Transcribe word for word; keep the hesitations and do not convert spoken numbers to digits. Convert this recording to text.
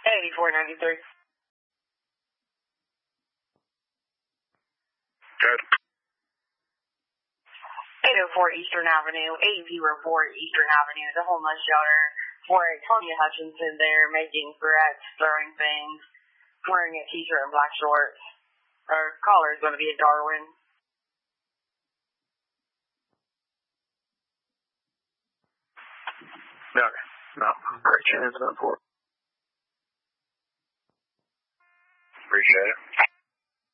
eighty-four ninety-three. Good. eight oh four Eastern Avenue, eight oh four Eastern Avenue, the homeless shelter for Tonya Hutchinson there making threats, throwing things, wearing a t-shirt and black shorts. Our caller is going to be a Darwin. No, no. Great chance, not for. Appreciate it.